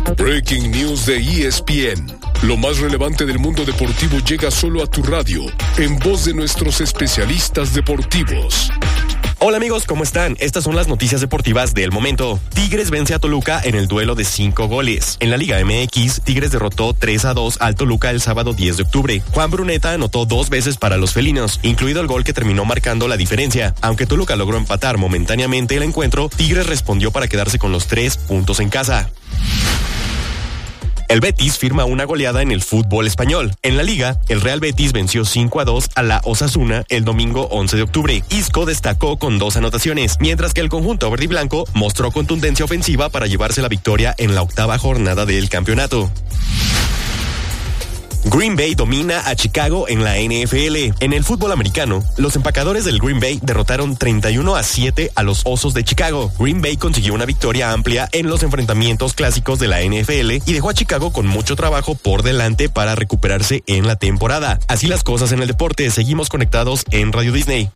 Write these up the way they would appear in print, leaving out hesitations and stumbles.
Breaking News de ESPN. Lo más relevante del mundo deportivo llega solo a tu radio, en voz de nuestros especialistas deportivos. Hola amigos, ¿cómo están? Estas son las noticias deportivas del momento. Tigres vence a Toluca en el duelo de 5 goles. En la Liga MX, Tigres derrotó 3-2 al Toluca el sábado 10 de octubre. Juan Bruneta anotó 2 veces para los felinos, incluido el gol que terminó marcando la diferencia. Aunque Toluca logró empatar momentáneamente el encuentro, Tigres respondió para quedarse con los 3 puntos en casa. El Betis firma una goleada en el fútbol español. En la Liga, el Real Betis venció 5-2 a la Osasuna el domingo 11 de octubre. Isco destacó con 2 anotaciones, mientras que el conjunto verde y blanco mostró contundencia ofensiva para llevarse la victoria en la 8ª jornada del campeonato. Green Bay domina a Chicago en la NFL. En el fútbol americano, los empacadores del Green Bay derrotaron 31-7 a los Osos de Chicago. Green Bay consiguió una victoria amplia en los enfrentamientos clásicos de la NFL y dejó a Chicago con mucho trabajo por delante para recuperarse en la temporada. Así las cosas en el deporte. Seguimos conectados en Radio Disney.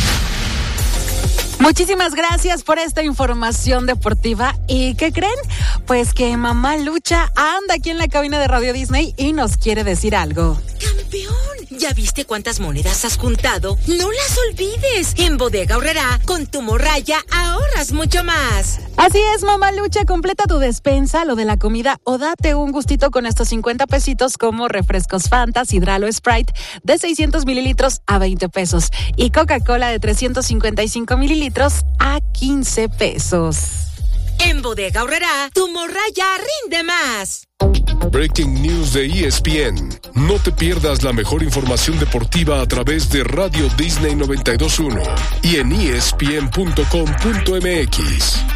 Muchísimas gracias por esta información deportiva. ¿Y qué creen? Pues que Mamá Lucha anda aquí en la cabina de Radio Disney y nos quiere decir algo. ¡Campeón! ¿Ya viste cuántas monedas has juntado? ¡No las olvides! En Bodega Aurrerá, con tu morralla, ahorras mucho más. Así es, Mamá Lucha, completa tu despensa, lo de la comida, o date un gustito con estos 50 pesitos como refrescos Fanta, Sidral o Sprite de 600 mililitros a 20 pesos y Coca-Cola de 355 mililitros a 15 pesos. En Bodega Aurrerá, tu morralla rinde más. Breaking News de ESPN. No te pierdas la mejor información deportiva a través de Radio Disney 92.1 y en ESPN.com.mx.